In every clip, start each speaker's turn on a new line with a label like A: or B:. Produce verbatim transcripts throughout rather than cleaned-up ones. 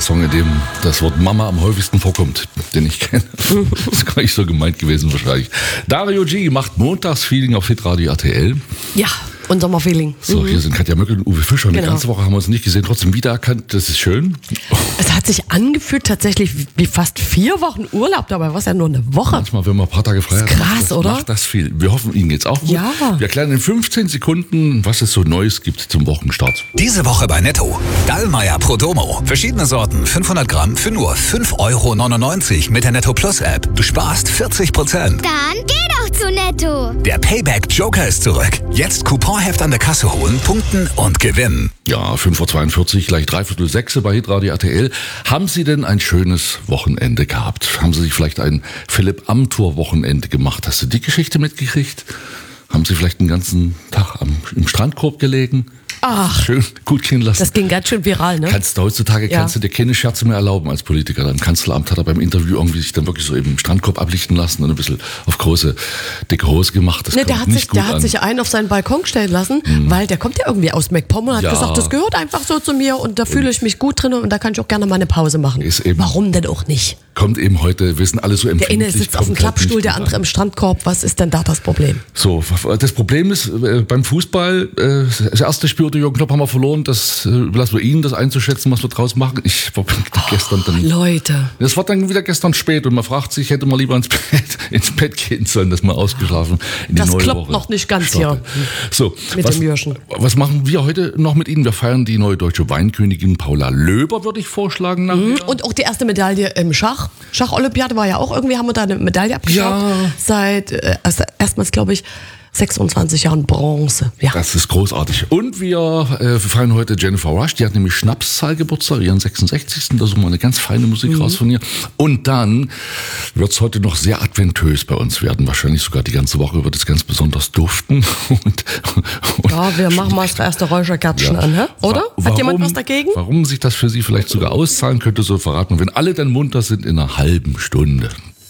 A: Song, in dem das Wort Mama am häufigsten vorkommt, den ich kenne. Das ist gar nicht so gemeint gewesen wahrscheinlich. Dario G. macht Montagsfeeling auf Hitradio R T L.
B: Ja, und Sommerfeeling.
A: So,
B: mhm.
A: hier sind Katja Möckel und Uwe Fischer. Genau. Eine ganze Woche haben wir uns nicht gesehen, trotzdem wiedererkannt. Das ist schön.
B: Es hat sich angefühlt tatsächlich wie fast vier Wochen Urlaub, dabei war es ja nur eine Woche.
A: Manchmal, wenn man ein paar Tage frei hat,
B: krass,
A: macht, das,
B: oder?
A: macht das viel. Wir hoffen, Ihnen geht's auch gut.
B: Ja.
A: Wir erklären in fünfzehn Sekunden, was es so Neues gibt zum Wochenstart.
C: Diese Woche bei Netto. Dallmayr Prodomo. Verschiedene Sorten, fünfhundert Gramm für nur fünf Euro neunundneunzig mit der Netto Plus App. Du sparst vierzig Prozent.
D: Dann geh doch zu Netto.
C: Der Payback Joker ist zurück. Jetzt Couponheft an der Kasse holen, punkten und gewinnen.
A: Ja, fünf Uhr zweiundvierzig, gleich dreiviertel sechs bei Hitradio R T L. Haben Sie denn ein schönes Wochenende gehabt? Haben Sie sich vielleicht ein Philipp Amthor Wochenende gemacht? Hast du die Geschichte mitgekriegt? Haben Sie vielleicht den ganzen Tag am, im Strandkorb gelegen?
B: Ach,
A: schön gut gehen lassen.
B: Das ging ganz schön viral, ne?
A: Kannst du heutzutage ja. kannst du dir keine Scherze mehr erlauben als Politiker. Im Kanzleramt hat er beim Interview irgendwie sich dann wirklich so eben im Strandkorb ablichten lassen und ein bisschen auf große, dicke Hose gemacht. Das
B: ne, der hat,
A: nicht
B: sich,
A: gut
B: der hat
A: an.
B: sich einen auf seinen Balkon stellen lassen, mhm. weil der kommt ja irgendwie aus MacPom und hat
A: ja.
B: gesagt, das gehört einfach so zu mir und da fühle ich mich gut drin und da kann ich auch gerne mal eine Pause machen.
A: Ist eben,
B: warum denn auch nicht?
A: Kommt eben heute, wir sind alle so empfindlich.
B: Der eine sitzt auf dem Klappstuhl, der andere im Strandkorb. Was ist denn da das Problem?
A: So, das Problem ist, äh, beim Fußball, äh, das erste Spiel unter Jürgen Klopp haben wir verloren. Das äh, überlassen wir Ihnen, das einzuschätzen, was wir draus machen. Ich war
B: oh,
A: gestern dann.
B: Leute.
A: Das war dann wieder gestern spät und man fragt sich, hätte man lieber ins Bett, ins Bett gehen sollen, dass man ausgeschlafen in die
B: das
A: neue
B: klappt
A: Woche
B: noch nicht ganz
A: starte.
B: hier.
A: So,
B: mit
A: was,
B: dem Jürgen.
A: Was machen wir heute noch mit Ihnen? Wir feiern die neue deutsche Weinkönigin Paula Löber, würde ich vorschlagen.
B: Mhm. Und auch die erste Medaille im Schach. Schacholympiade war ja auch irgendwie, haben wir da eine Medaille abgeschraubt.
A: Ja.
B: Seit äh, erstmals, glaube ich, sechsundzwanzig Jahren Bronze. Ja.
A: Das ist großartig. Und wir äh, feiern heute Jennifer Rush. Die hat nämlich Schnapszahlgeburtstag, ihren sechsundsechzigsten Da suchen wir eine ganz feine Musik mhm. raus von ihr. Und dann wird es heute noch sehr adventös bei uns werden. Wahrscheinlich sogar die ganze Woche wird es ganz besonders duften. Und, und
B: ja, wir machen mal das erste Räucherkerzchen ja. an, hä? Oder? Hat
A: warum,
B: jemand was dagegen?
A: Warum sich das für Sie vielleicht sogar auszahlen könnte, so verraten. Wenn alle dann munter sind in einer halben Stunde.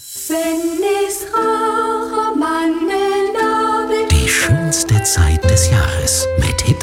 E: Wenn es Rauchermann
C: Die schönste Zeit des Jahres mit Hit